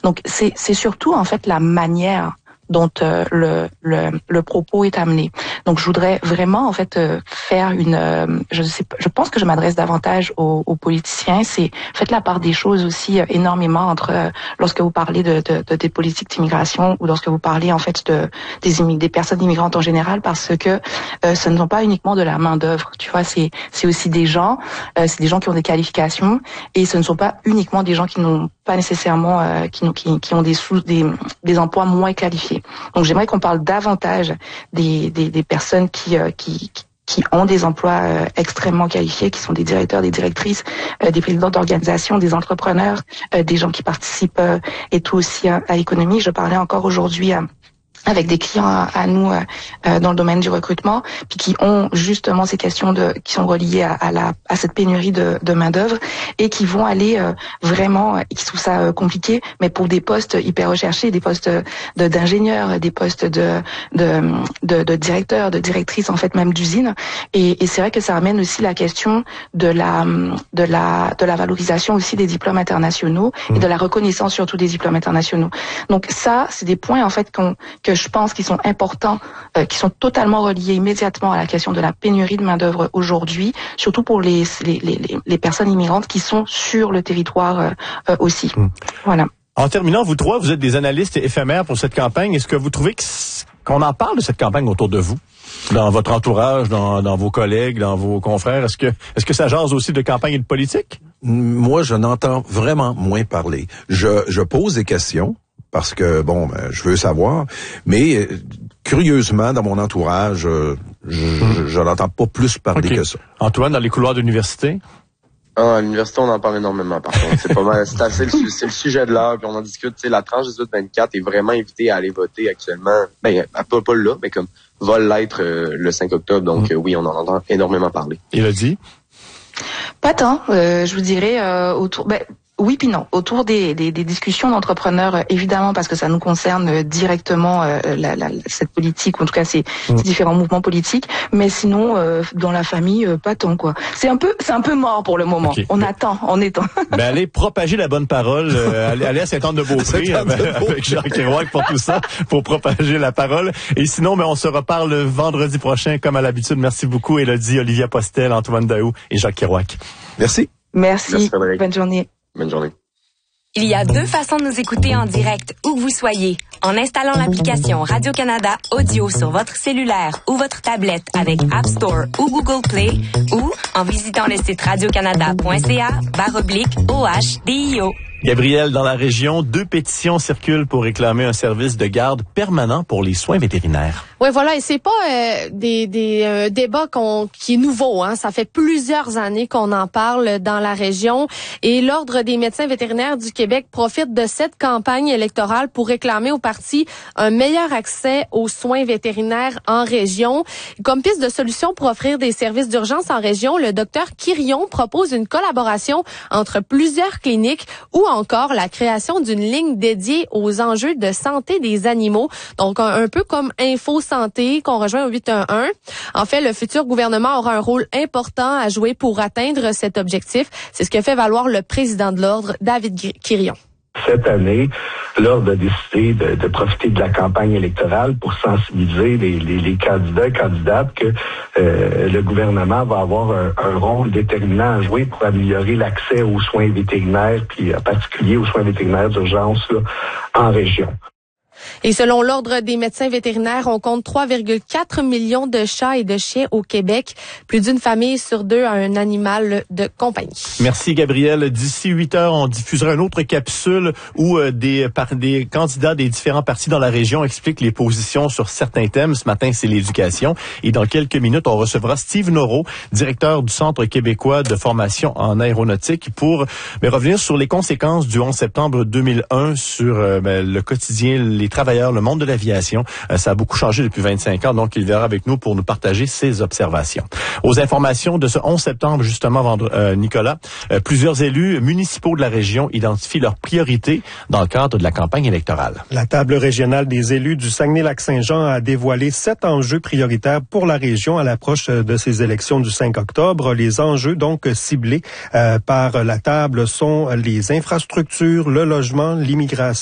Donc c'est surtout en fait la manière dont le propos est amené. Donc je voudrais vraiment en fait faire je pense que je m'adresse davantage aux politiciens, c'est faites la part des choses aussi énormément entre lorsque vous parlez des politiques d'immigration ou lorsque vous parlez en fait des personnes immigrantes en général, parce que ce ne sont pas uniquement de la main-d'œuvre, tu vois, c'est aussi des gens, c'est des gens qui ont des qualifications, et ce ne sont pas uniquement des gens qui n'ont pas nécessairement qui ont des emplois moins qualifiés. Donc j'aimerais qu'on parle davantage des personnes qui ont des emplois extrêmement qualifiés, qui sont des directeurs, des directrices, des présidents d'organisations, des entrepreneurs, des gens qui participent et tout aussi à l'économie. Je parlais encore aujourd'hui avec des clients à nous dans le domaine du recrutement, puis qui ont justement ces questions qui sont reliées à cette pénurie de main d'œuvre, et qui vont aller vraiment, qui trouvent ça compliqué, mais pour des postes hyper recherchés, des postes d'ingénieurs, des postes de directeurs, de directrices, en fait même d'usines. Et c'est vrai que ça amène aussi la question de la valorisation aussi des diplômes internationaux et de la reconnaissance surtout des diplômes internationaux. Donc ça, c'est des points en fait que je pense qu'ils sont importants, qui sont totalement reliés immédiatement à la question de la pénurie de main-d'œuvre aujourd'hui, surtout pour les personnes immigrantes qui sont sur le territoire aussi. Voilà. En terminant, vous trois, vous êtes des analystes éphémères pour cette campagne. Est-ce que vous trouvez qu'on en parle de cette campagne autour de vous, dans votre entourage, dans vos collègues, dans vos confrères? Est-ce que ça jase aussi de campagne et de politique? Moi, je n'entends vraiment moins parler. Je pose des questions, parce que, je veux savoir, mais curieusement, dans mon entourage, je n'entends pas plus parler que ça. Antoine, dans les couloirs de l'université? À l'université, on en parle énormément, par contre. C'est pas mal, c'est le sujet de l'heure, puis on en discute. Tu sais, la tranche 18-24 est vraiment invitée à aller voter actuellement. Pas là, mais comme va l'être le 5 octobre. Donc, oui, on en entend énormément parler. Il a dit? Pas tant, je vous dirais, autour... Oui puis non. Autour des discussions d'entrepreneurs, évidemment, parce que ça nous concerne directement cette politique, ou en tout cas ces différents mouvements politiques. Mais sinon, dans la famille, pas tant quoi. C'est un peu mort pour le moment. Okay. On attend. Allez propager la bonne parole. Allez à Saint-Anne-de-Beaupré avec Jacques Kerouac pour tout ça, pour propager la parole. Et sinon, on se reparle vendredi prochain comme à l'habitude. Merci beaucoup, Élodie, Olivia Postel, Antoine Daou et Jacques Kerouac. Merci. Merci. Bonne journée. Bonne journée. Il y a deux façons de nous écouter en direct, où que vous soyez. En installant l'application Radio-Canada Audio sur votre cellulaire ou votre tablette avec App Store ou Google Play, ou en visitant le site radiocanada.ca/OHDIO. Gabriel, dans la région, 2 pétitions circulent pour réclamer un service de garde permanent pour les soins vétérinaires. Oui, voilà, et c'est pas des débats qui est nouveau, hein. Ça fait plusieurs années qu'on en parle dans la région, et l'Ordre des médecins vétérinaires du Québec profite de cette campagne électorale pour réclamer au parti un meilleur accès aux soins vétérinaires en région. Comme piste de solution pour offrir des services d'urgence en région, le docteur Quirion propose une collaboration entre plusieurs cliniques ou encore la création d'une ligne dédiée aux enjeux de santé des animaux. Donc, un peu comme Info Santé qu'on rejoint au 811. En fait, le futur gouvernement aura un rôle important à jouer pour atteindre cet objectif. C'est ce que fait valoir le président de l'Ordre, David Quirion. Cette année, l'Ordre a décidé de profiter de la campagne électorale pour sensibiliser les candidats et candidates que le gouvernement va avoir un rôle déterminant à jouer pour améliorer l'accès aux soins vétérinaires, puis en particulier aux soins vétérinaires d'urgence en région. Et selon l'Ordre des médecins vétérinaires, on compte 3,4 millions de chats et de chiens au Québec. Plus d'une famille sur 2 a un animal de compagnie. Merci, Gabriel. D'ici 8 heures, on diffusera une autre capsule où des candidats des différents partis dans la région expliquent les positions sur certains thèmes. Ce matin, c'est l'éducation. Et dans quelques minutes, on recevra Steve Noro, directeur du Centre québécois de formation en aéronautique, pour revenir sur les conséquences du 11 septembre 2001 sur le quotidien, les travailleurs, le monde de l'aviation. Ça a beaucoup changé depuis 25 ans, donc il viendra avec nous pour nous partager ses observations. Aux informations de ce 11 septembre, justement, Nicolas, plusieurs élus municipaux de la région identifient leurs priorités dans le cadre de la campagne électorale. La table régionale des élus du Saguenay-Lac-Saint-Jean a dévoilé 7 enjeux prioritaires pour la région à l'approche de ces élections du 5 octobre. Les enjeux donc ciblés par la table sont les infrastructures, le logement, l'immigration,